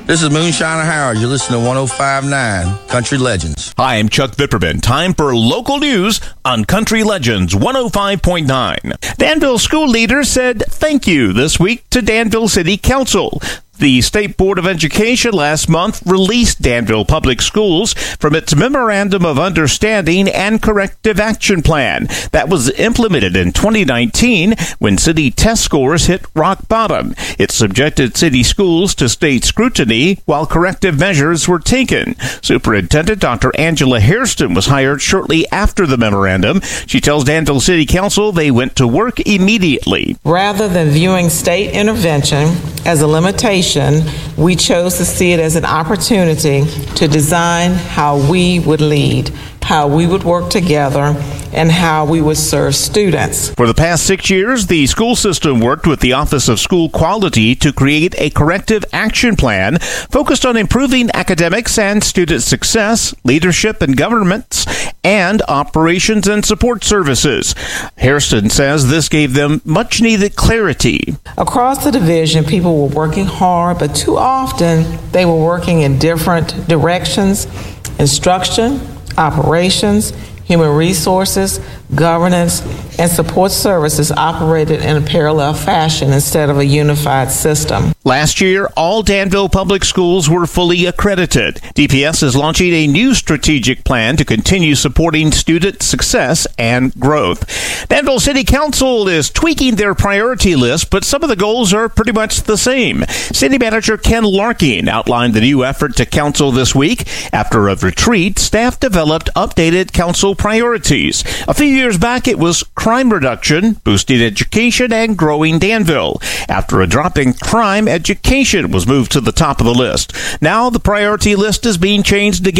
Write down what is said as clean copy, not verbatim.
This is Moonshiner Howard. You're listening to 105.9 Country Legends. Hi, I'm Chuck Vipperman. Time for local news on Country Legends 105.9. Danville school leaders said thank you this week to Danville City Council. The State Board of Education last month released Danville Public Schools from its Memorandum of Understanding and Corrective Action Plan that was implemented in 2019 when city test scores hit rock bottom. It subjected city schools to state scrutiny while corrective measures were taken. Superintendent Dr. Angela Hairston was hired shortly after the memorandum. She tells Danville City Council they went to work immediately. Rather than viewing state intervention as a limitation, we chose to see it as an opportunity to design how we would lead, how we would work together, and how we would serve students. For the past 6 years, the school system worked with the Office of School Quality to create a corrective action plan focused on improving academics and student success, leadership and governance, and operations and support services. Hairston says this gave them much needed clarity. Across the division, people were working hard, but too often they were working in different directions: instruction, operations, human resources, governance, and support services operated in a parallel fashion instead of a unified system. Last year, all Danville public schools were fully accredited. DPS is launching a new strategic plan to continue supporting student success and growth. Danville City Council is tweaking their priority list, but some of the goals are pretty much the same. City Manager Ken Larkin outlined the new effort to council this week. After a retreat, staff developed updated council priorities. A few years back, it was crime reduction, boosting education, and growing Danville. After a drop in crime, education was moved to the top of the list. Now the priority list is being changed again.